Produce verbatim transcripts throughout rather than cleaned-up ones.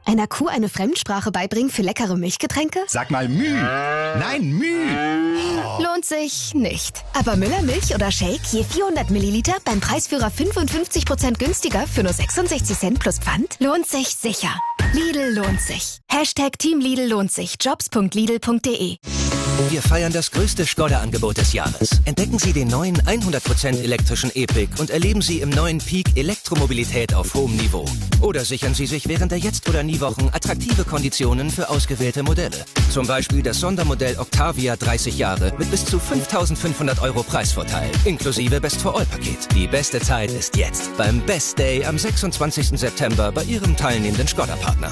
Einer Kuh eine Fremdsprache beibringen für leckere Milchgetränke? Sag mal Müh. Nein, Müh. Lohnt sich nicht. Aber Müller Milch oder Shake je vierhundert Milliliter beim Preisführer fünfundfünfzig Prozent günstiger für nur sechsundsechzig Cent plus Pfand? Lohnt sich sicher. Lidl lohnt sich. Hashtag Team Lidl lohnt sich. Jobs punkt lidl punkt de. Wir feiern das größte Skoda-Angebot des Jahres. Entdecken Sie den neuen hundert Prozent elektrischen E-Pick und erleben Sie im neuen Peak Elektromobilität auf hohem Niveau. Oder sichern Sie sich während der Jetzt- oder Nie-Wochen attraktive Konditionen für ausgewählte Modelle. Zum Beispiel das Sondermodell Octavia dreißig Jahre mit bis zu fünftausendfünfhundert Euro Preisvorteil, inklusive Best-for-All-Paket. Die beste Zeit ist jetzt beim Best Day am sechsundzwanzigsten September bei Ihrem teilnehmenden Skoda-Partner.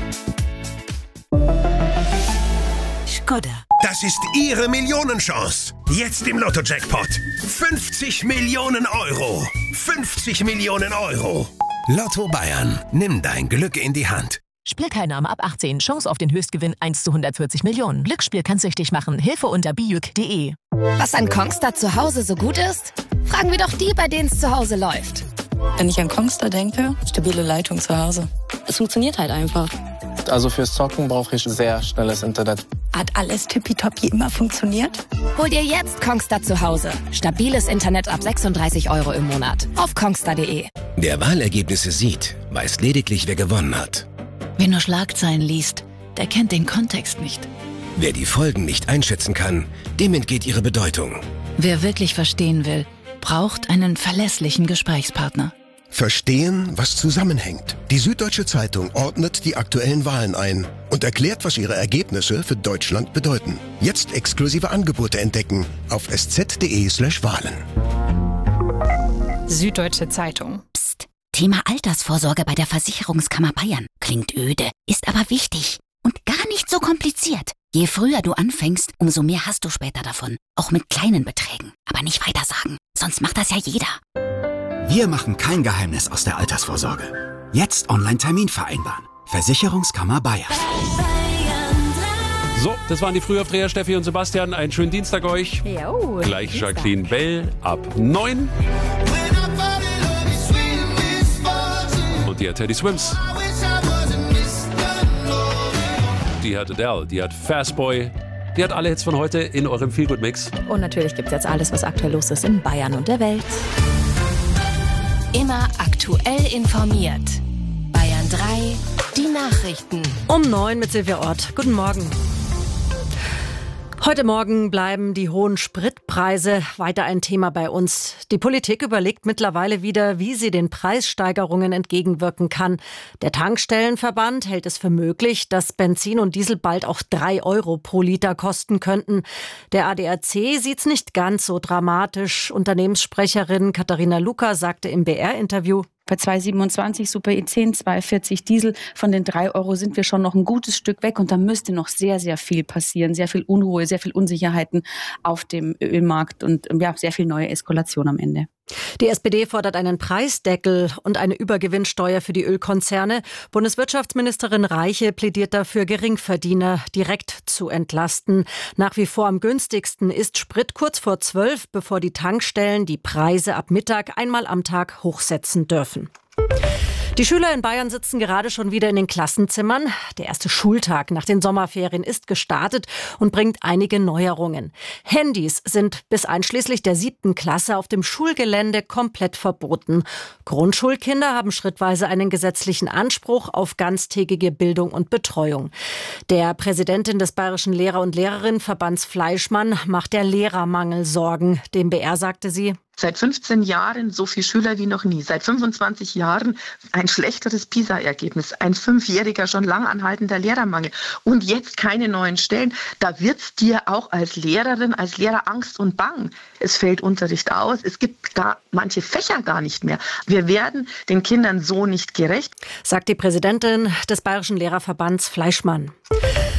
Skoda. Das ist Ihre Millionenchance. Jetzt im Lotto-Jackpot. fünfzig Millionen Euro. fünfzig Millionen Euro. Lotto Bayern. Nimm dein Glück in die Hand. Spielteilnahme ab achtzehn. Chance auf den Höchstgewinn eins zu hundertvierzig Millionen. Glücksspiel kann süchtig machen. Hilfe unter bijuk punkt de. Was an Kongstar zu Hause so gut ist? Fragen wir doch die, bei denen es zu Hause läuft. Wenn ich an Kongstar denke, stabile Leitung zu Hause. Es funktioniert halt einfach. Also fürs Zocken brauche ich sehr schnelles Internet. Hat alles tippitoppi immer funktioniert? Hol dir jetzt Kongstar zu Hause. Stabiles Internet ab sechsunddreißig Euro im Monat. Auf kongstar punkt de. Wer Wahlergebnisse sieht, weiß lediglich, wer gewonnen hat. Wer nur Schlagzeilen liest, der kennt den Kontext nicht. Wer die Folgen nicht einschätzen kann, dem entgeht ihre Bedeutung. Wer wirklich verstehen will, braucht einen verlässlichen Gesprächspartner. Verstehen, was zusammenhängt. Die Süddeutsche Zeitung ordnet die aktuellen Wahlen ein und erklärt, was ihre Ergebnisse für Deutschland bedeuten. Jetzt exklusive Angebote entdecken auf sz.de slash Wahlen. Süddeutsche Zeitung. Psst. Thema Altersvorsorge bei der Versicherungskammer Bayern. Klingt öde, ist aber wichtig und gar nicht so kompliziert. Je früher du anfängst, umso mehr hast du später davon. Auch mit kleinen Beträgen. Aber nicht weitersagen, sonst macht das ja jeder. Wir machen kein Geheimnis aus der Altersvorsorge. Jetzt Online-Termin vereinbaren. Versicherungskammer Bayern. So, das waren die Frühaufdreher, Steffi und Sebastian. Einen schönen Dienstag euch. Jo, Gleich Dienstag. Jacqueline Bell ab neun. Und die hat Teddy Swims. Die hat Adele, die hat Fastboy. Die hat alle Hits von heute in eurem Feelgood-Mix. Und natürlich gibt es jetzt alles, was aktuell los ist in Bayern und der Welt. Immer aktuell informiert. Bayern drei, die Nachrichten. Um neun mit Silvia Ort. Guten Morgen. Heute Morgen bleiben die hohen Spritpreise weiter ein Thema bei uns. Die Politik überlegt mittlerweile wieder, wie sie den Preissteigerungen entgegenwirken kann. Der Tankstellenverband hält es für möglich, dass Benzin und Diesel bald auch drei Euro pro Liter kosten könnten. Der A D A C sieht's nicht ganz so dramatisch. Unternehmenssprecherin Katharina Luca sagte im B R-Interview: Bei zwei siebenundzwanzig Super E zehn, zwei vierzig Diesel, von den drei Euro sind wir schon noch ein gutes Stück weg und da müsste noch sehr, sehr viel passieren. Sehr viel Unruhe, sehr viel Unsicherheiten auf dem Ölmarkt und ja, sehr viel neue Eskalation am Ende. Die S P D fordert einen Preisdeckel und eine Übergewinnsteuer für die Ölkonzerne. Bundeswirtschaftsministerin Reiche plädiert dafür, Geringverdiener direkt zu entlasten. Nach wie vor am günstigsten ist Sprit kurz vor zwölf, bevor die Tankstellen die Preise ab Mittag einmal am Tag hochsetzen dürfen. Die Schüler in Bayern sitzen gerade schon wieder in den Klassenzimmern. Der erste Schultag nach den Sommerferien ist gestartet und bringt einige Neuerungen. Handys sind bis einschließlich der siebten Klasse auf dem Schulgelände komplett verboten. Grundschulkinder haben schrittweise einen gesetzlichen Anspruch auf ganztägige Bildung und Betreuung. Der Präsidentin des Bayerischen Lehrer- und Lehrerinnenverbands Fleischmann macht der Lehrermangel Sorgen. Dem B R sagte sie: Seit fünfzehn Jahren so viele Schüler wie noch nie. Seit fünfundzwanzig Jahren ein schlechteres PISA-Ergebnis. Ein fünfjähriger, schon lang anhaltender Lehrermangel. Und jetzt keine neuen Stellen. Da wird's dir auch als Lehrerin, als Lehrer Angst und Bang. Es fällt Unterricht aus. Es gibt gar manche Fächer gar nicht mehr. Wir werden den Kindern so nicht gerecht, sagt die Präsidentin des Bayerischen Lehrerverbands Fleischmann.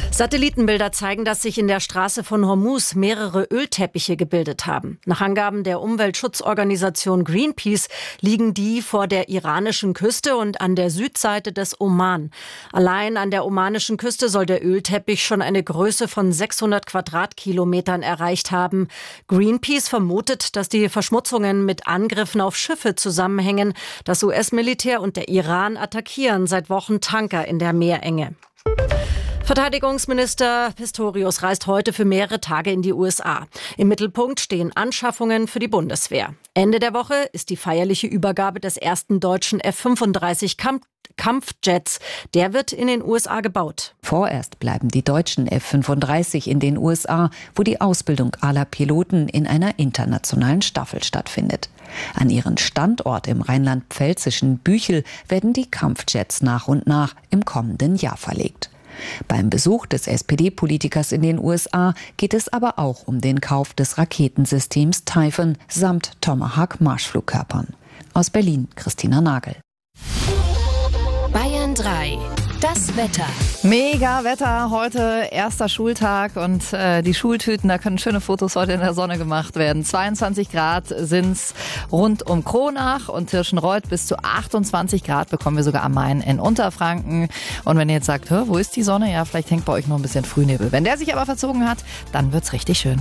Satellitenbilder zeigen, dass sich in der Straße von Hormuz mehrere Ölteppiche gebildet haben. Nach Angaben der Umweltschutzorganisation Greenpeace liegen die vor der iranischen Küste und an der Südseite des Oman. Allein an der omanischen Küste soll der Ölteppich schon eine Größe von sechshundert Quadratkilometern erreicht haben. Greenpeace vermutet, dass die Verschmutzungen mit Angriffen auf Schiffe zusammenhängen. Das U S-Militär und der Iran attackieren seit Wochen Tanker in der Meerenge. Verteidigungsminister Pistorius reist heute für mehrere Tage in die U S A. Im Mittelpunkt stehen Anschaffungen für die Bundeswehr. Ende der Woche ist die feierliche Übergabe des ersten deutschen F fünfunddreißig Kamp- Kampfjets. Der wird in den U S A gebaut. Vorerst bleiben die deutschen F fünfunddreißig in den U S A, wo die Ausbildung aller Piloten in einer internationalen Staffel stattfindet. An ihren Standort im rheinland-pfälzischen Büchel werden die Kampfjets nach und nach im kommenden Jahr verlegt. Beim Besuch des S P D-Politikers in den U S A geht es aber auch um den Kauf des Raketensystems Typhoon samt Tomahawk-Marschflugkörpern. Aus Berlin, Christina Nagel. Bayern drei. Das Wetter. Mega Wetter, heute erster Schultag und äh, die Schultüten, da können schöne Fotos heute in der Sonne gemacht werden. zweiundzwanzig Grad sind's rund um Kronach und Tirschenreuth, bis zu achtundzwanzig Grad bekommen wir sogar am Main in Unterfranken. Und wenn ihr jetzt sagt, wo ist die Sonne? Ja, vielleicht hängt bei euch noch ein bisschen Frühnebel. Wenn der sich aber verzogen hat, dann wird's richtig schön.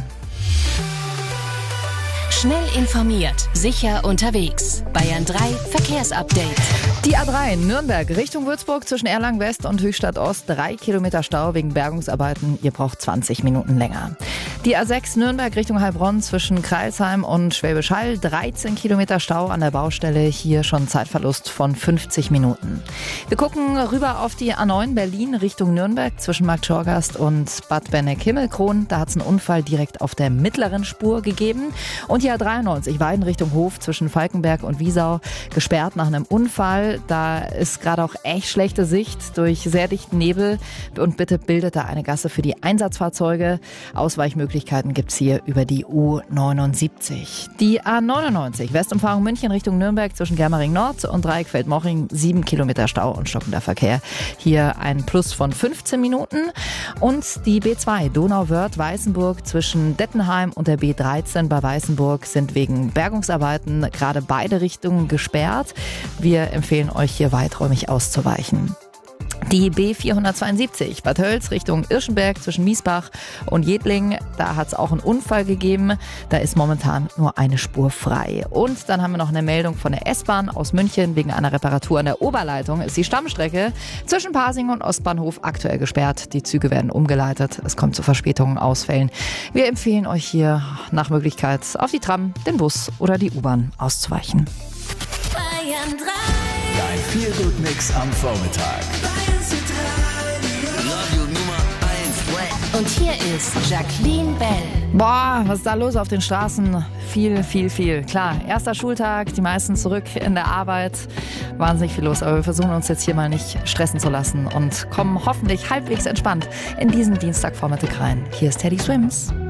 Schnell informiert, sicher unterwegs. Bayern drei Verkehrsupdate. Die A drei Nürnberg Richtung Würzburg zwischen Erlangen West und Höchstadt Ost. Drei Kilometer Stau wegen Bergungsarbeiten. Ihr braucht zwanzig Minuten länger. Die A sechs Nürnberg Richtung Heilbronn zwischen Crailsheim und Schwäbisch Hall. dreizehn Kilometer Stau an der Baustelle. Hier schon Zeitverlust von fünfzig Minuten. Wir gucken rüber auf die A neun Berlin Richtung Nürnberg zwischen Marktschorgast und Bad Benneck-Himmelkron. Da hat es einen Unfall direkt auf der mittleren Spur gegeben. Und die A dreiundneunzig Weiden Richtung Hof zwischen Falkenberg und Wiesau gesperrt nach einem Unfall. Da ist gerade auch echt schlechte Sicht durch sehr dichten Nebel. Und bitte bildet da eine Gasse für die Einsatzfahrzeuge. Ausweichmöglichkeiten gibt es hier über die U neunundsiebzig. Die A neunundneunzig Westumfahrung München Richtung Nürnberg zwischen Germering Nord und Dreieckfeld-Moching. Sieben Kilometer Stau und stockender Verkehr. Hier ein Plus von fünfzehn Minuten. Und die B zwei Donauwörth-Weißenburg zwischen Dettenheim und der B dreizehn bei Weißenburg sind wegen Bergungsarbeiten gerade beide Richtungen gesperrt. Wir empfehlen euch hier weiträumig auszuweichen. Die B vierhundertzweiundsiebzig Bad Hölz Richtung Irschenberg zwischen Miesbach und Jedling. Da hat es auch einen Unfall gegeben. Da ist momentan nur eine Spur frei. Und dann haben wir noch eine Meldung von der S-Bahn aus München. Wegen einer Reparatur an der Oberleitung ist die Stammstrecke zwischen Pasing und Ostbahnhof aktuell gesperrt. Die Züge werden umgeleitet. Es kommt zu Verspätungen, Ausfällen. Wir empfehlen euch hier nach Möglichkeit auf die Tram, den Bus oder die U-Bahn auszuweichen. Bayern drei. Dein Feel-Good-Mix am Vormittag. Und hier ist Jacqueline Bell. Boah, was ist da los auf den Straßen? Viel, viel, viel. Klar, erster Schultag, die meisten zurück in der Arbeit. Wahnsinnig viel los, aber wir versuchen uns jetzt hier mal nicht stressen zu lassen und kommen hoffentlich halbwegs entspannt in diesen Dienstagvormittag rein. Hier ist Teddy Swims.